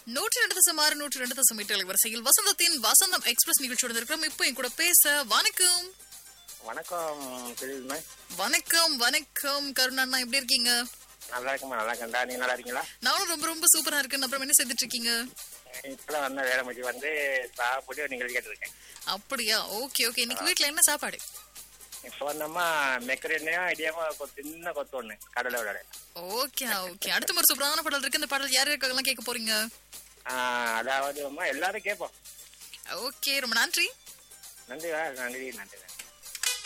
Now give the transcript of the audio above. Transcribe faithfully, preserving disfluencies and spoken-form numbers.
நூற்றி ரெண்டு தசம் ஆறு நூற்றி ரெண்டு தசம் எட்டு வரிசையில் வசந்தத்தின் வசந்தம் எக்ஸ்பிரஸ் நிகழ்ச்சியோட இருக்கிறோம். இப்போ என் கூட பேச வணக்கம். வணக்கம் தெரியுமா? வணக்கம் வணக்கம் கருணா, எப்படி இருக்கீங்க? நல்லா இருக்குமா, நல்லா இருக்கா. நீங்க நல்லா இருக்கீங்களா? நானும் ரொம்ப ரொம்ப சூப்பரா இருக்கேன். அப்புறம் என்ன செய்துட்டு இருக்கீங்க? இப்பெல்லாம் வந்த வேலை முடிச்சு வந்து சாப்பிட்டு நீங்கள் கேட்டிருக்கேன். அப்படியா? Okay okay. இன்னைக்கு வீட்டுல என்ன சாப்பாடு? இப்போ வந்தோமா மெக்கரேனியா இடியாமா சின்ன கொத்து ஒண்ணு கடலை விட. Okay okay. அடுத்த ஒரு சூப்பரான பாடல் இருக்கு. இந்த பாடல் யார் யாருக்கெல்லாம் கேட்க போறீங்க? அதாவது அம்மா எல்லாரும் கேட்போம். ஓகே, ரொம்ப நன்றி. நன்றி நன்றி நன்றி.